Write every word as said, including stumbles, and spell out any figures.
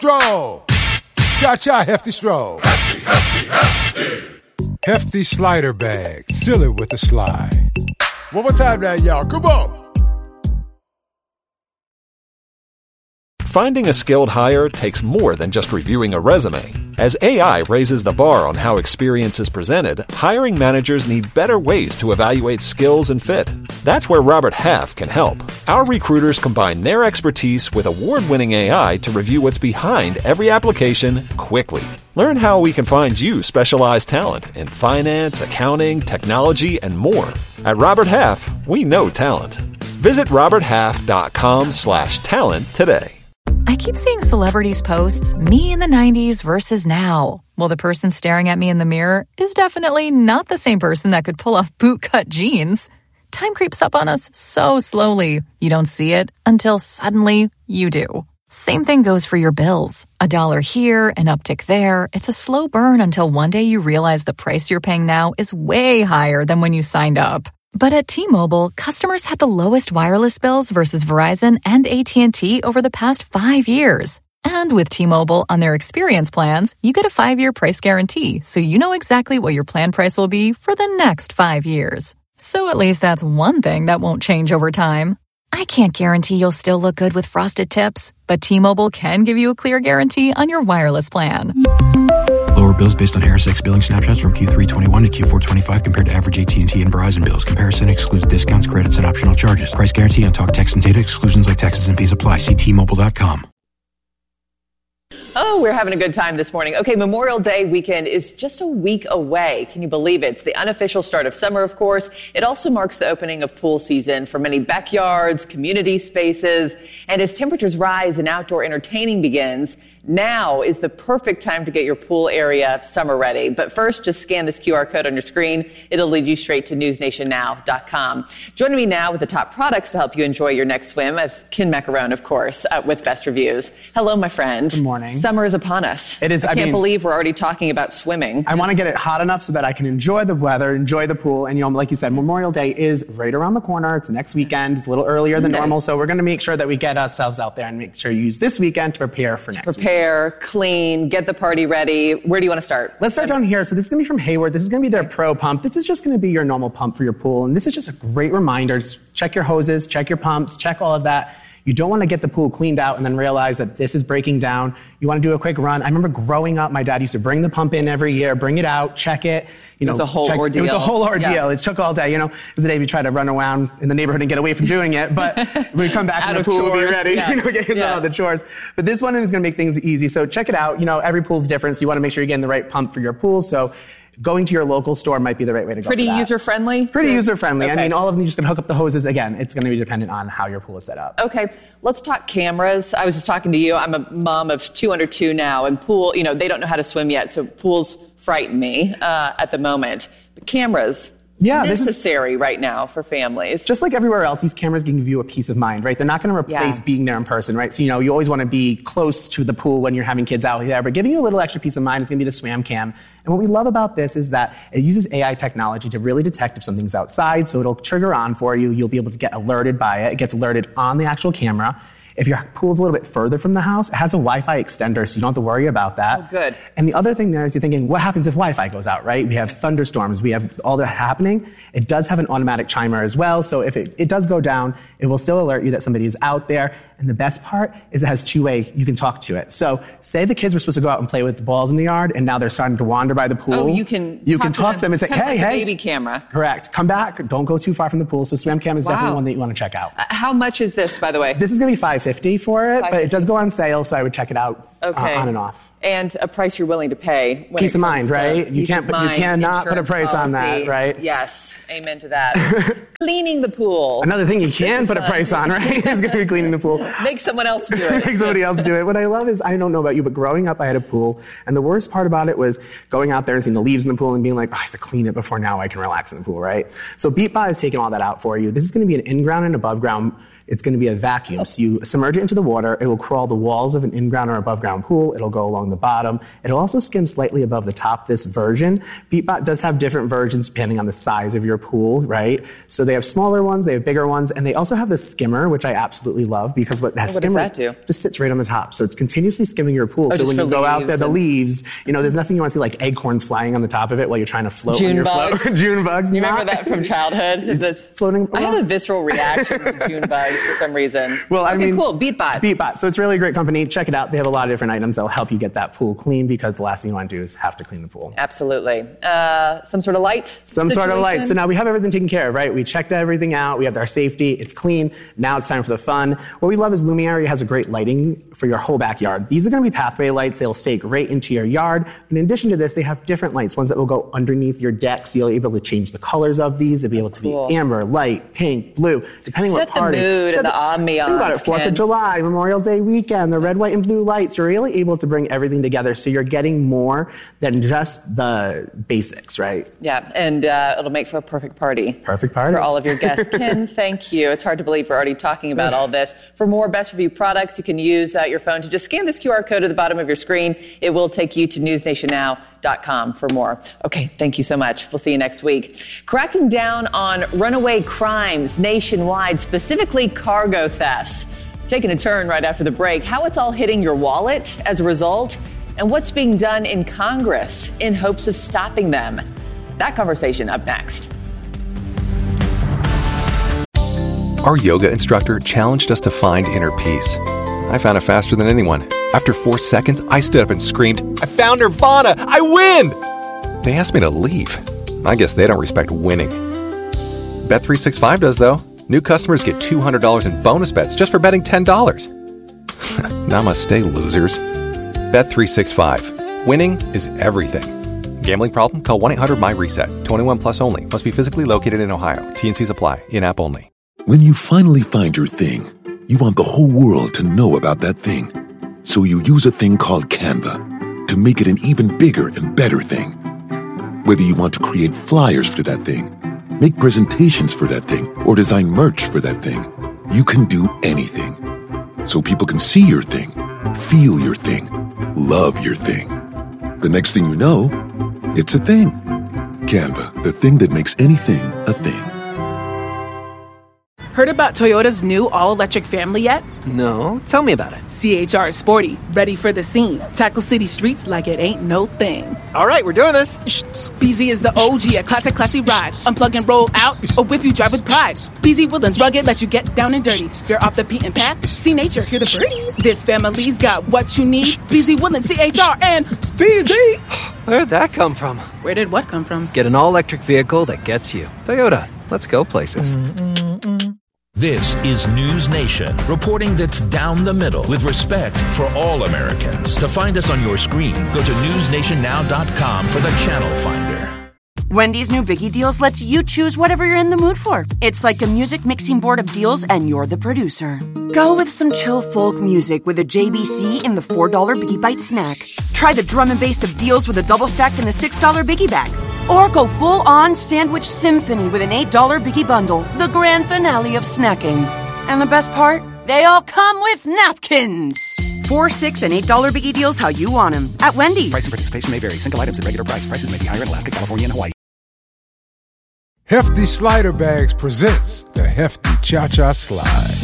Stroll. Cha-cha, hefty stroll. Hefty, hefty, hefty. Hefty slider bag. Seal it with a slide. One more time now, y'all. Come on. Finding a skilled hire takes more than just reviewing a resume. As A I raises the bar on how experience is presented, hiring managers need better ways to evaluate skills and fit. That's where Robert Half can help. Our recruiters combine their expertise with award-winning A I to review what's behind every application quickly. Learn how we can find you specialized talent in finance, accounting, technology, and more. At Robert Half, we know talent. Visit roberthalf.com slash talent today. I keep seeing celebrities posts, me in the nineties versus now. Well, the person staring at me in the mirror is definitely not the same person that could pull off bootcut jeans. Time creeps up on us so slowly. You don't see it until suddenly you do. Same thing goes for your bills. A dollar here, an uptick there. It's a slow burn until one day you realize the price you're paying now is way higher than when you signed up. But at T-Mobile, customers had the lowest wireless bills versus Verizon and A T and T over the past five years. And with T-Mobile on their experience plans, you get a five-year price guarantee, so you know exactly what your plan price will be for the next five years. So at least that's one thing that won't change over time. I can't guarantee you'll still look good with frosted tips, but T-Mobile can give you a clear guarantee on your wireless plan. Lower bills based on Harris X billing snapshots from Q three twenty-one to Q four twenty-five compared to average A T and T and Verizon bills. Comparison excludes discounts, credits, and optional charges. Price guarantee on talk, text, and data. Exclusions like taxes and fees apply. See T Mobile dot com. Oh, we're having a good time this morning. Okay, Memorial Day weekend is just a week away. Can you believe it? It's the unofficial start of summer, of course. It also marks the opening of pool season for many backyards, community spaces. And as temperatures rise and outdoor entertaining begins, now is the perfect time to get your pool area summer ready. But first, just scan this Q R code on your screen. It'll lead you straight to news nation now dot com. Joining me now with the top products to help you enjoy your next swim is Ken Macarone, of course, uh, with Best Reviews. Hello, my friend. Good morning. Summer is upon us. It is. I, I can't mean, believe we're already talking about swimming. I want to get it hot enough so that I can enjoy the weather, enjoy the pool. And, you know, like you said, Memorial Day is right around the corner. It's next weekend. It's a little earlier than Okay. normal. So we're going to make sure that we get ourselves out there and make sure you use this weekend to prepare for next Prepare, weekend. clean, get the party ready. Where do you want to start? Let's start down here. So this is going to be from Hayward. This is going to be their pro pump. This is just going to be your normal pump for your pool. And this is just a great reminder. Just check your hoses, check your pumps, check all of that. You don't want to get the pool cleaned out and then realize that this is breaking down. You want to do a quick run. I remember growing up, my dad used to bring the pump in every year, bring it out, check it. You know, it was a whole check, ordeal. It was a whole ordeal. Yeah. It took all day. You know, it was the day we tried to run around in the neighborhood and get away from doing it. But we'd come back Out and the of pool would be chores. ready. Yeah. You know, get Yeah. all the chores. But this one is going to make things easy. So check it out. You know, every pool's different. So you want to make sure you're getting the right pump for your pool. So going to your local store might be the right way to go. Pretty for that. user-friendly? Pretty Sure. user-friendly. Okay. I mean, all of them, you just going to hook up the hoses. Again, it's going to be dependent on how your pool is set up. Okay, let's talk cameras. I was just talking to you. I'm a mom of two under two now, and pool, you know, they don't know how to swim yet, so pools frighten me uh, at the moment. But cameras, Yeah, this is- necessary right now for families. Just like everywhere else, these cameras can give you a peace of mind, right? They're not going to replace Yeah. being there in person, right? So, you know, you always want to be close to the pool when you're having kids out there, but giving you a little extra peace of mind is going to be the Swam Cam. And what we love about this is that it uses A I technology to really detect if something's outside, so it'll trigger on for you. You'll be able to get alerted by it. It gets alerted on the actual camera. If your pool's a little bit further from the house, it has a Wi-Fi extender, so you don't have to worry about that. Oh, good. And the other thing there is you're thinking, what happens if Wi-Fi goes out, right? We have thunderstorms, we have all that happening. It does have an automatic chimer as well, so if it, it does go down, it will still alert you that somebody is out there. And the best part is it has two-way, you can talk to it. So say the kids were supposed to go out and play with the balls in the yard, and now they're starting to wander by the pool. Oh, you can you talk can to talk to them and say, kind of hey, like a hey. baby camera. Correct. Come back. Don't go too far from the pool. So Swam Cam is Wow. definitely one that you want to check out. Uh, how much is this, by the way? This is going to be five hundred fifty dollars for it, but it does go on sale, so I would check it out Okay. uh, on and off. And a price you're willing to pay. when Peace it of comes mind, to right? You peace can't of put- you mind, cannot put a insurance price on that, policy. right? Yes. Amen to that. Cleaning the pool. Another thing you This can is put a fun. price on, right? is going to be cleaning the pool. Make someone else do it. Make somebody else do it. What I love is, I don't know about you, but growing up, I had a pool. And the worst part about it was going out there and seeing the leaves in the pool and being like, oh, I have to clean it before now I can relax in the pool, right? So BeatBot is taking all that out for you. This is going to be an in-ground and above-ground. It's going to be a vacuum. So you submerge it into the water. It will crawl the walls of an in-ground or above-ground pool. It'll go along the bottom. It'll also skim slightly above the top, this version. BeatBot does have different versions depending on the size of your pool, right? So they have smaller ones, they have bigger ones, and they also have the skimmer, which I absolutely love because what that what skimmer does that do? just sits right on the top. So it's continuously skimming your pool. Oh, so when you go out there, the and... leaves, you know, there's nothing you want to see like acorns flying on the top of it while you're trying to float. June on your bugs. Float. June bugs. You not... remember that from childhood? That's floating. I have a visceral reaction to June bugs for some reason. Well, I okay, mean, cool. BeatBot. BeatBot. So it's really a great company. Check it out. They have a lot of different items that'll help you get that pool clean because the last thing you want to do is have to clean the pool. Absolutely. Uh, some sort of light? Some situation? sort of light. So now we have everything taken care of, right? We checked everything out. We have our safety. It's clean. Now it's time for the fun. What we love is Lumiere has a great lighting for your whole backyard. These are going to be pathway lights. They'll stake right into your yard. In addition to this, they have different lights, ones that will go underneath your deck, so you'll be able to change the colors of these. They'll be able to cool. be amber, light, pink, blue, depending Set what party. the mood Set and the ambiance. Think about it. Fourth of July, Memorial Day weekend, the red, white, and blue lights. You're really able to bring everything together, so you're getting more than just the basics, right? Yeah, and uh, it'll make for a perfect party. Perfect party. For all of your guests. Ken, thank you. It's hard to believe we're already talking about all this. For more Best Review products, you can use uh, your phone to just scan this Q R code at the bottom of your screen. It will take you to news nation now dot com for more. Okay, thank you so much. We'll see you next week. Cracking down on runaway crimes nationwide, specifically cargo thefts. Taking a turn right after the break. How it's all hitting your wallet as a result, and what's being done in Congress in hopes of stopping them. That conversation up next. Our yoga instructor challenged us to find inner peace. I found it faster than anyone. After four seconds, I stood up and screamed, "I found Nirvana! I win!" They asked me to leave. I guess they don't respect winning. Bet three sixty-five does, though. New customers get two hundred dollars in bonus bets just for betting ten dollars. Namaste, losers. Bet three sixty-five. Winning is everything. Gambling problem? Call one eight hundred M Y reset. twenty-one plus only. Must be physically located in Ohio. T and Cs apply. In-app only. When you finally find your thing, you want the whole world to know about that thing. So you use a thing called Canva to make it an even bigger and better thing. Whether you want to create flyers for that thing, make presentations for that thing, or design merch for that thing, you can do anything. So people can see your thing, feel your thing, love your thing. The next thing you know, it's a thing. Canva, the thing that makes anything a thing. Heard about Toyota's new all-electric family yet? No, tell me about it. C H R is sporty, ready for the scene. Tackle city streets like it ain't no thing. All right, we're doing this. B Z is the O G, a classic, classy ride. Unplug and roll out, or whip you drive with pride. B Z Woodlands rugged, let you get down and dirty. You're off the beaten path, see nature, hear the birds. This family's got what you need. B Z Woodlands, C H R, and B Z. Where'd that come from? Where did what come from? Get an all-electric vehicle that gets you. Toyota, let's go places. Mm-mm-mm. This is News Nation, reporting that's down the middle with respect for all Americans. To find us on your screen, go to news nation now dot com for the channel finder. Wendy's new Biggie Deals lets you choose whatever you're in the mood for. It's like a music mixing board of deals, and you're the producer. Go with some chill folk music with a J B C in the four dollar Biggie Bite snack. Try the drum and bass of deals with a double stack in the six dollar Biggie Bag. Or go full-on sandwich symphony with an eight dollar Biggie Bundle, the grand finale of snacking. And the best part? They all come with napkins. Four, six, and eight dollar Biggie Deals how you want them at Wendy's. Price and participation may vary. Single items at regular price. Prices may be higher in Alaska, California, and Hawaii. Hefty Slider Bags presents the Hefty Cha-Cha Slide.